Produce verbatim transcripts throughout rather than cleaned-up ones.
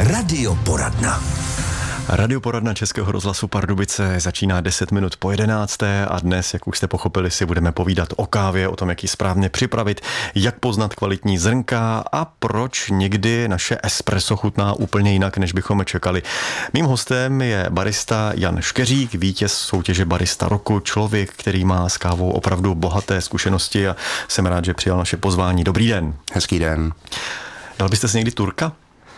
Radioporadna. Radioporadna Českého rozhlasu Pardubice začíná deset minut po jedenácté a dnes, jak už jste pochopili, si budeme povídat o kávě, o tom, jak ji správně připravit, jak poznat kvalitní zrnka a proč někdy naše espresso chutná úplně jinak, než bychom čekali. Mým hostem je barista Jan Škeřík, vítěz soutěže Barista roku, člověk, který má s kávou opravdu bohaté zkušenosti a jsem rád, že přijal naše pozvání. Dobrý den. Hezký den. Dal byste si někdy Turka?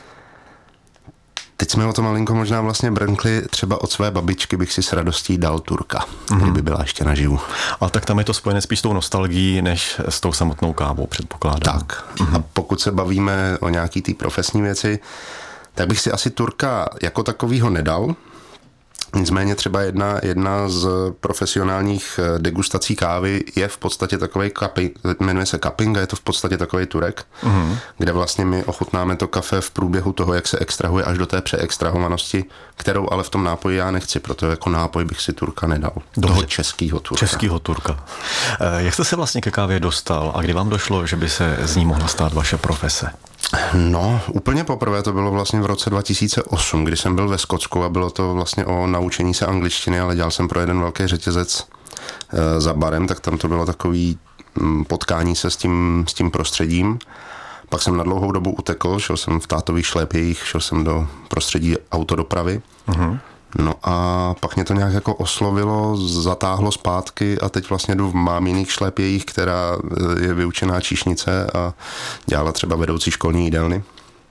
Teď jsme o to malinko možná vlastně brnkli, třeba od své babičky bych si s radostí dal Turka, mm-hmm. kdyby byla ještě naživu. A tak tam je to spojené spíš s tou nostalgií, než s tou samotnou kávou, předpokládám. Tak. Mm-hmm. A pokud se bavíme o nějaký té profesní věci, tak bych si asi Turka jako takovýho nedal. Nicméně třeba jedna, jedna z profesionálních degustací kávy je v podstatě takovej cupping, jmenuje se cupping a je to v podstatě takovej Turek, mm-hmm. kde vlastně my ochutnáme to kafe v průběhu toho, jak se extrahuje až do té přeextrahovanosti, kterou ale v tom nápoji já nechci, proto jako nápoj bych si Turka nedal. Dobře. Toho českýho Turka. Českýho Turka. Jak jste se vlastně ke kávě dostal a kdy vám došlo, že by se z ní mohla stát vaše profese? No, úplně poprvé to bylo vlastně v roce dva tisíce osm, kdy jsem byl ve Skotsku a bylo to vlastně o naučení se angličtiny, ale dělal jsem pro jeden velký řetězec e, za barem, tak tam to bylo takový m, potkání se s tím, s tím prostředím. Pak jsem na dlouhou dobu utekl, šel jsem v tátových šlépějích, šel jsem do prostředí autodopravy. Uh-huh. No a pak mě to nějak jako oslovilo, zatáhlo zpátky a teď vlastně jdu v máminých šlépějích, která je vyučená číšnice a dělala třeba vedoucí školní jídelny.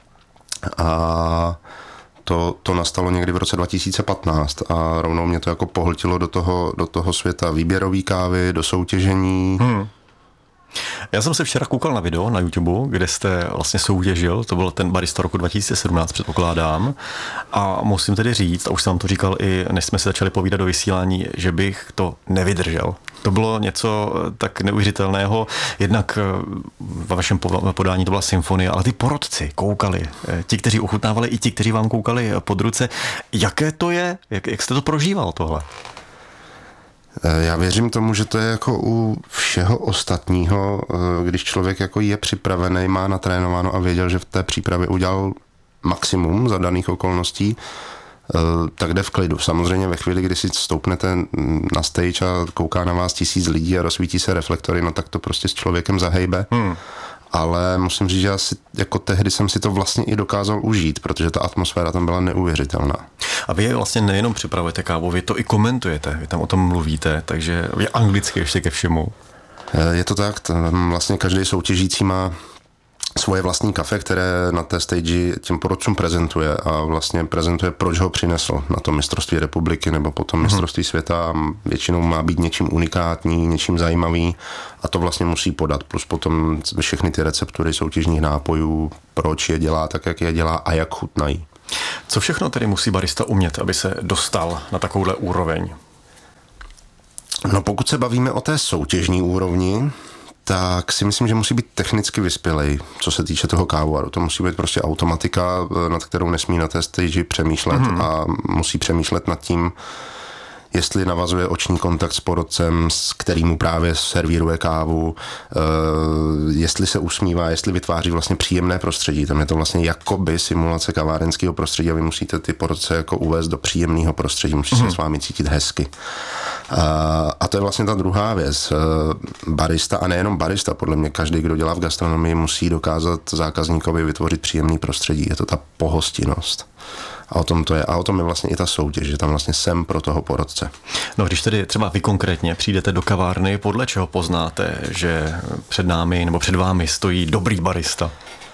A to, to nastalo někdy v roce dva tisíce patnáct a rovnou mě to jako pohltilo do toho, do toho světa výběrový kávy, do soutěžení. Hmm. Já jsem se včera koukal na video na YouTube, kde jste vlastně soutěžil, to byl ten Barista roku dva tisíce sedmnáct, předpokládám, a musím tedy říct, a už jsem vám to říkal i než jsme se začali povídat do vysílání, že bych to nevydržel. To bylo něco tak neuvěřitelného, jednak ve vašem podání to byla symfonie, ale ty porodci koukali, ti, kteří ochutnávali, i ti, kteří vám koukali pod ruce. Jaké to je? Jak, jak jste to prožíval tohle? Já věřím tomu, že to je jako u všeho ostatního, když člověk jako je připravený, má natrénováno a věděl, že v té přípravě udělal maximum za daných okolností, tak jde v klidu. Samozřejmě ve chvíli, kdy si stoupnete na stage a kouká na vás tisíc lidí a rozsvítí se reflektory, no tak to prostě s člověkem zahejbe. Hmm. Ale musím říct, že asi jako tehdy jsem si to vlastně i dokázal užít, protože ta atmosféra tam byla neuvěřitelná. A vy vlastně nejenom připravujete kávu, vy to i komentujete, vy tam o tom mluvíte, takže vy anglicky ještě ke všemu. Je to tak, vlastně každý soutěžící má svoje vlastní kafe, které na té stage těm porodcům prezentuje a vlastně prezentuje, proč ho přinesl na to mistrovství republiky nebo potom mistrovství světa. Většinou má být něčím unikátní, něčím zajímavý a to vlastně musí podat. Plus potom všechny ty receptury soutěžních nápojů, proč je dělá tak, jak je dělá a jak chutnají. Co všechno tedy musí barista umět, aby se dostal na takovouhle úroveň? No pokud se bavíme o té soutěžní úrovni, tak si myslím, že musí být technicky vyspělej, co se týče toho kávovaru. To musí být prostě automatika, nad kterou nesmí na té stage přemýšlet mm-hmm. a musí přemýšlet nad tím, jestli navazuje oční kontakt s porodcem, s kterýmu právě servíruje kávu, jestli se usmívá, jestli vytváří vlastně příjemné prostředí. Tam je to vlastně jakoby simulace kavárenského prostředí a vy musíte ty porodce jako uvést do příjemného prostředí, musí se mm-hmm. s vámi cítit hezky. A to je vlastně ta druhá věc. Barista, a nejenom barista, podle mě každý, kdo dělá v gastronomii, musí dokázat zákazníkovi vytvořit příjemný prostředí. Je to ta pohostinnost. A o tom to je. A o tom je vlastně i ta soutěž, že tam vlastně jsem pro toho porodce. No když tedy třeba vy konkrétně přijdete do kavárny, podle čeho poznáte, že před námi nebo před vámi stojí dobrý barista?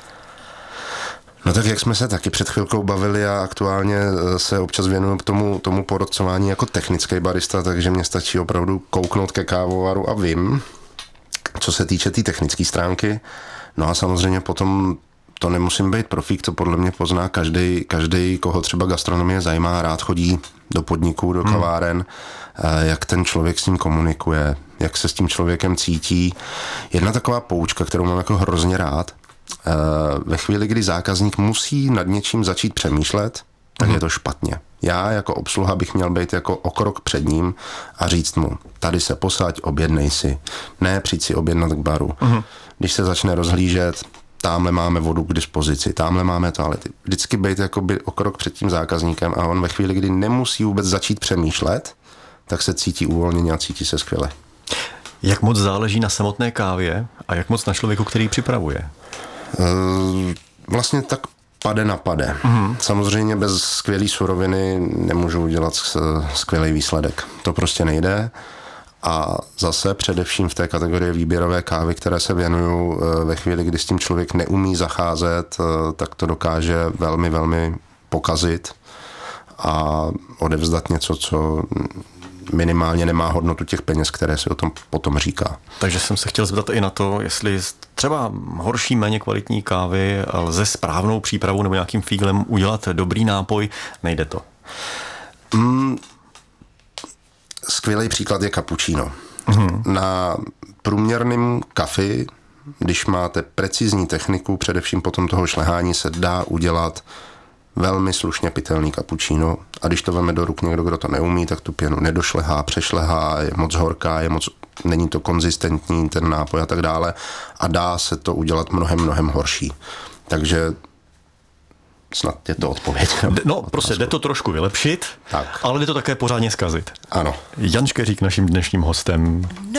No tak jak jsme se taky před chvilkou bavili a aktuálně se občas věnuju tomu, tomu porodcování jako technický barista, takže mě stačí opravdu kouknout ke kávovaru a vím, co se týče té tý technické stránky. No a samozřejmě potom to nemusím být profík, to podle mě pozná každý, každý, koho třeba gastronomie zajímá, rád chodí do podniků, do kaváren, hmm. jak ten člověk s ním komunikuje, jak se s tím člověkem cítí. Jedna taková poučka, kterou mám jako hrozně rád, ve chvíli, kdy zákazník musí nad něčím začít přemýšlet, tak je to špatně. Já jako obsluha bych měl být jako o krok před ním a říct mu, tady se posaď, objednej si. Ne přijď si objednat k baru. Uh-huh. Když se začne rozhlížet, tamhle máme vodu k dispozici, tamhle máme toalety. Vždycky být jakoby o krok před tím zákazníkem a on ve chvíli, kdy nemusí vůbec začít přemýšlet, tak se cítí uvolněně a cítí se skvěle. Jak moc záleží na samotné kávě a jak moc na člověku, který ji připravuje? Vlastně tak pade na pade. Mm-hmm. Samozřejmě bez skvělé suroviny nemůžu udělat skvělý výsledek. To prostě nejde. A zase především v té kategorii výběrové kávy, které se věnuju, ve chvíli, kdy s tím člověk neumí zacházet, tak to dokáže velmi, velmi pokazit a odevzdat něco, co minimálně nemá hodnotu těch peněz, které si o tom potom říká. Takže jsem se chtěl zeptat i na to, jestli třeba horší, méně kvalitní kávy lze správnou přípravou nebo nějakým fíglem udělat dobrý nápoj, nejde to? Mm, skvělý příklad je cappuccino. Mm-hmm. Na průměrném kafi, když máte precizní techniku, především potom toho šlehání, se dá udělat velmi slušně pitelný cappuccino a když to veme do ruk někdo, kdo to neumí, tak tu pěnu nedošlehá, přešlehá, je moc horká, je moc, není to konzistentní ten nápoj a tak dále a dá se to udělat mnohem, mnohem horší. Takže snad je to odpověď. No, prostě jde to trošku vylepšit, tak. Ale jde to také pořádně zkazit. Ano. Jan Škeřík naším dnešním hostem.